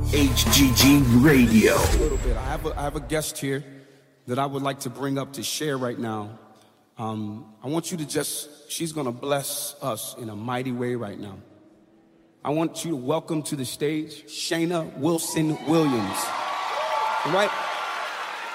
HGG Radio. A little bit. I have a guest here that I would like to bring up to share right now. I want you to she's going to bless us in a mighty way right now. I want you to welcome to the stage Shayna Wilson Williams. All right?